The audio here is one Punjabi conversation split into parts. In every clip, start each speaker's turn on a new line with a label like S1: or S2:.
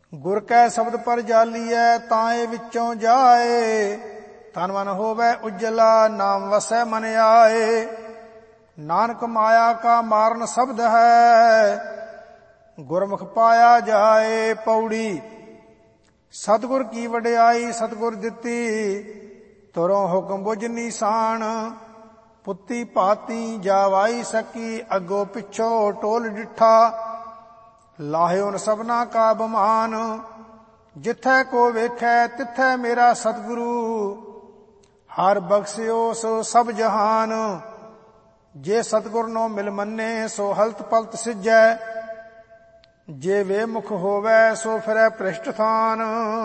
S1: ਗੁਰ ਕੈ ਸ਼ਬਦ ਪਰ ਜਾਲੀਐ ਤਾਏ ਵਿੱਚੋਂ ਜਾਏ। ਤਨ ਮਨ ਹੋਵੈ ਉਜਲਾ ਨਾਮ ਵਸੈ ਮਨ ਆਏ। ਨਾਨਕ ਮਾਇਆ ਕਾ ਮਾਰਨ ਸ਼ਬਦ ਹੈ ਗੁਰਮੁਖ ਪਾਇਆ ਜਾਏ। ਪੌੜੀ। ਸਤਿਗੁਰ ਕੀ ਵਡਿਆਈ ਸਤਿਗੁਰ ਦਿੱਤੀ ਤੁਰੋਂ ਹੁਕਮ ਬੁਝ ਨੀਸਾਨ। ਪੁੱਤੀ ਭਾਤੀ ਜਾਵਾਈ ਸਕੀ ਅੱਗੋ ਪਿੱਛੋ ਟੋਲ ਡਿੱਠਾ। ਲਾਹਿਓ ਨ ਸਭਨਾ ਕਾ ਬਮਾਨ ਜਿੱਥੈ ਕੋ ਵੇਖੈ ਤਿੱਥੈ ਮੇਰਾ ਸਤਿਗੁਰੂ। ਹਰ ਬਖਸ਼ਿਓ ਸੋ ਸਭ ਜਹਾਨ। ਜੇ ਸਤਿਗੁਰ ਨੋ ਮਿਲ ਮੰਨੇ ਸੋ ਹਲਤ ਪਲਤ ਸਿਜੈ। ਜੇ ਵੇ ਮੁਖ ਹੋਵੈ ਸੋ ਫਿਰੈ ਭ੍ਰਿਸ਼ਟ ਥਾਨ।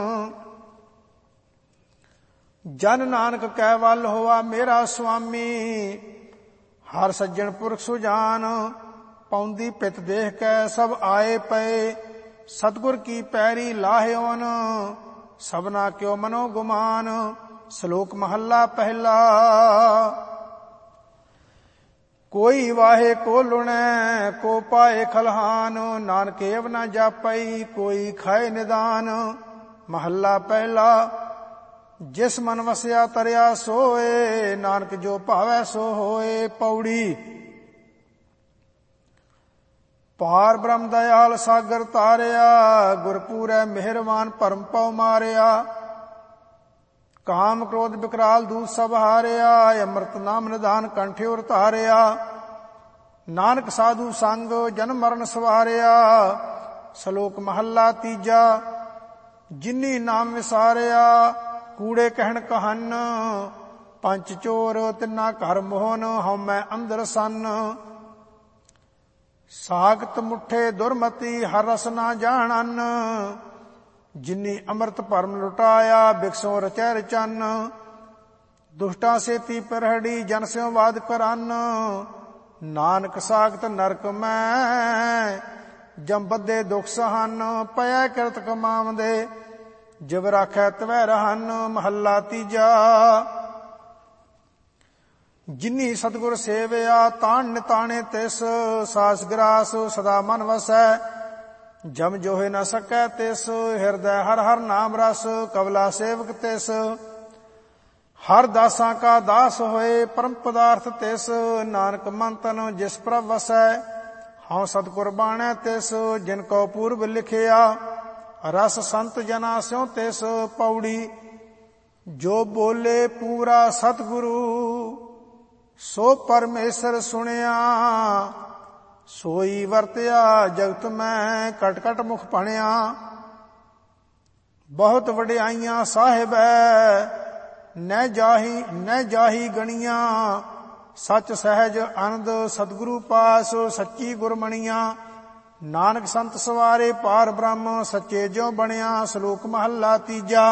S1: ਜਨ ਨਾਨਕ ਕੈ ਵੱਲ ਹੋਆ ਮੇਰਾ ਸੁਆਮੀ। ਹਰ ਸੱਜਣ ਪੁਰਖ ਸੁਜਾਨ। ਪਾਉਂਦੀ ਪਿਤ ਦੇਖ ਕੈ ਸਭ ਆਏ ਪਏ। ਸਤਿਗੁਰ ਕੀ ਪੈਰੀ ਲਾਹਿਓਨ ਸਭਨਾ ਕਿਉ ਮਨੋ ਗੁਮਾਨ। ਸ਼ਲੋਕ ਮਹੱਲਾ ਪਹਿਲਾ। ਕੋਈ ਵਾਹੇ ਕੋ ਲੁਣੈ ਕੋ ਪਾਏ ਖਲਹਾਨ। ਨਾਨਕ ਏਵ ਨਾ ਜਾਪਈ ਕੋਈ ਖਾਏ ਨਿਦਾਨ। ਮਹੱਲਾ ਪਹਿਲਾ। ਜਿਸ ਮਨ ਵਸਿਆ ਤਰਿਆ ਸੋਏ ਨਾਨਕ ਜੋ ਭਾਵੈ ਸੋ ਹੋਏ। ਪੌੜੀ। ਪਾਰ ਬ੍ਰਹਮ ਦਇਆਲ ਸਾਗਰ ਤਾਰਿਆ। ਗੁਰ ਪੂਰੈ ਮਿਹਰਬਾਨ ਭਰਮ ਪਉ ਮਾਰਿਆ। ਕਾਮ ਕ੍ਰੋਧ ਬਿਕਰਾਲ ਦੂਤ ਸਭ ਹਾਰਿਆ। ਅੰਮ੍ਰਿਤ ਨਾਮ ਨਿਧਾਨ ਕੰਠੇ ਉਰ ਧਾਰਿਆ। ਨਾਨਕ ਸਾਧੂ ਸੰਗ ਜਨਮ ਮਰਨ ਸਵਾਰਿਆ। ਸ਼ਲੋਕ ਮਹੱਲਾ ਤੀਜਾ। ਜਿਨੀ ਨਾਮ ਵਿਸਾਰਿਆ ਕੂੜੇ ਕਹਿਣ ਕਹਨ। ਪੰਚ ਚੋਰ ਤਿੰਨਾ ਘਰ ਮੋਹਨ ਹਉਮੈ ਅੰਦਰ ਸੰਨ। ਸਾਖਤ ਮੁੱਠੇ ਦੁਰਮਤੀ ਹਰ ਰਸ ਨਾ ਜਾਣਨ। ਜਿਨੀ ਅੰਮ੍ਰਿਤ ਭਰਮ ਲੁਟਾਇਆ ਬਿਕਸੋਂ ਰਚੈ ਰਚਨ। ਦੁਸ਼ਟਾਂ ਸੇਤੀ ਪਰਹੜੀ ਜਨ ਸਿਉ ਵਾਦ ਕਰਨ। ਨਾਨਕ ਸਾਖਤ ਨਰਕ ਮੈਂ ਜਮ ਬੱਧੇ ਦੁਖ ਸਹਨ। ਪਇਐ ਕਿਰਤ ਕਮਾਵੰਦੇ ਜਿਵ ਰਾਖੈ ਤਵੈ ਰਹਨ। ਮਹੱਲਾ ਤੀਜਾ। ਜਿਨੀ ਸਤਿਗੁਰ ਸੇਵਿਆ ਤਾਣ ਨਿਤਾਣੇ ਤਿਸ। ਸਾਸ ਗਰਾਸ ਸਦਾ ਮਨ ਵਸੈ ਜਮ ਜੋਹਿ ਨ ਸਕੈ ਤਿਸ। ਹਿਰਦੈ ਹਰ ਹਰ ਨਾਮ ਰਸ ਕਵਲਾ ਸੇਵਕ ਤਿਸ। ਹਰ ਦਾਸਾਂ ਕਾ ਦਾਸ ਹੋਏ ਪਰਮ ਪਦਾਰਥ ਤਿਸ। ਨਾਨਕ ਮਨ ਤਨ ਜਿਸ ਪ੍ਰਭ ਵਸੈ ਹਉ ਸਤਿਗੁਰ ਬਾਣੈ ਤਿਸ। ਜਿਨ ਕੋ ਪੂਰਬ ਲਿਖਿਆ ਰਸ ਸੰਤ ਜਨਾ ਸਿਉ ਤਿਸ। ਪੌੜੀ। ਜੋ ਬੋਲੇ ਪੂਰਾ ਸਤਿਗੁਰੂ ਸੋ ਪਰਮੇਸ਼ਰ ਸੁਣਿਆ। ਸੋਈ ਵਰਤਿਆ ਜਗਤ ਮੈਂ ਕਟ ਕਟ ਮੁਖ ਭਣਿਆ। ਬਹੁਤ ਵਡਿਆਈਆਂ ਸਾਹਿਬੈ ਨਹਿ ਜਾਹੀ ਗਣੀਆਂ। ਸੱਚ ਸਹਿਜ ਆਨੰਦ ਸਤਿਗੁਰੂ ਪਾਸ ਸੱਚੀ ਗੁਰਮਣੀਆਂ। ਨਾਨਕ ਸੰਤ ਸਵਾਰੇ ਪਾਰ ਬ੍ਰਹਮ ਸੱਚੇ ਜਿਉ ਬਣਿਆ। ਸ਼ਲੋਕ ਮਹੱਲਾ ਤੀਜਾ।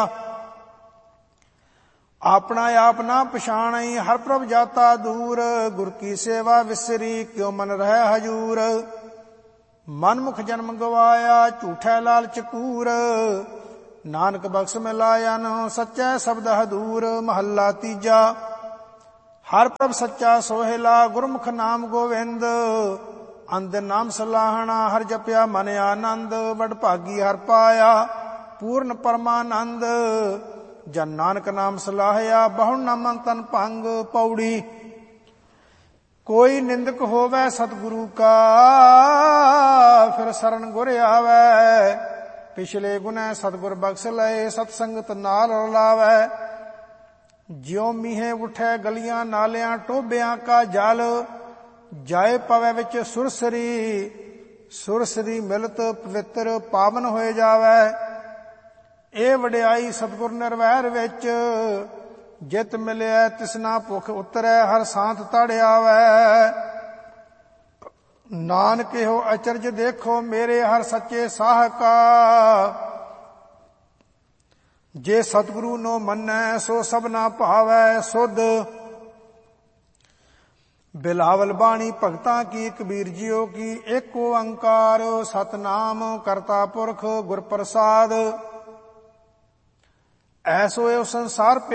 S1: ਆਪਣਾ ਆਪ ਨਾ ਪਛਾਣਈ ਹਰ ਪ੍ਰਭ ਜਾਤਾ ਦੂਰ। ਗੁਰ ਕੀ ਸੇਵਾ ਵਿਸਰੀ ਕਿਉ ਮਨ ਰਹਿ ਹਜੂਰ। ਮਨ ਮੁਖ ਜਨਮ ਗਵਾਇਆ ਝੂਠੈ ਲਾਲਚ ਕੂਰ। ਨਾਨਕ ਬਖਸ਼ ਮਿਲਾਇਨ ਸੱਚੈ ਸ਼ਬਦ ਹਦੂਰ। ਮਹੱਲਾ ਤੀਜਾ। ਹਰ ਪ੍ਰਭ ਸੱਚਾ ਸੋਹਿਲਾ ਗੁਰਮੁਖ ਨਾਮ ਗੋਵਿੰਦ। ਅੰਧ ਨਾਮ ਸਲਾਹਣਾ ਹਰ ਜਪਿਆ ਮਨ ਆਨੰਦ। ਵਡ ਭਾਗੀ ਹਰ ਪਾਇਆ ਪੂਰਨ ਪਰਮਾਨੰਦ। ਜਨ ਨਾਨਕ ਨਾਮ ਸਲਾਹਿਆ ਬਹੁ ਨਾਮੰ ਤਨ ਭੰਗ। ਪੌੜੀ। ਕੋਈ ਨਿੰਦਕ ਹੋਵੈ ਸਤਿਗੁਰੂ ਕਾ ਫਿਰ ਸਰਣ ਗੁਰ ਆਵੈ। ਪਿਛਲੇ ਗੁਨੈ ਸਤਿਗੁਰ ਬਖਸ਼ ਲਏ ਸਤ ਸੰਗਤ ਨਾਲ ਰਲਾਵੈ। ਜਿਉ ਮੀਂਹੇ ਉਠੈ ਗਲੀਆਂ ਨਾਲਿਆਂ ਟੋਭਿਆਂ ਕਾ ਜਲ। ਜਾਏ ਪਵੈ ਵਿੱਚ ਸੁਰਸਰੀ ਸੁਰਸਰੀ ਮਿਲਤ ਪਵਿੱਤਰ ਪਾਵਨ ਹੋਏ ਜਾਵੈ। ਇਹ ਵਡਿਆਈ ਸਤਿਗੁਰ ਨਿਰਵੈਰ ਵਿੱਚ ਜਿਤ ਮਿਲਿਆ ਤਿਸਨਾ ਭੁਖ ਉਤਰੈ ਹਰ ਸਾਂਤ ਤੜ ਆਵੈ। ਨਾਨਕ ਇਹੋ ਅਚਰਜ ਦੇਖੋ ਮੇਰੇ ਹਰ ਸੱਚੇ ਸਾਹ ਕਾ। ਜੇ ਸਤਿਗੁਰੂ ਨੋ ਮੰਨੈ ਸੋ ਸਭਨਾ ਭਾਵੈ ਸੁਧ। ਬਿਲਾਵਲ ਬਾਣੀ ਭਗਤਾਂ ਕੀ ਕਬੀਰ ਜੀਓ ਕੀ ਏਕ ਓੰਕਾਰ ਸਤਨਾਮ ਕਰਤਾ ਪੁਰਖ ਗੁਰ ਪ੍ਰਸਾਦ। ਐਸੋ ਇਹ ਸੰਸਾਰ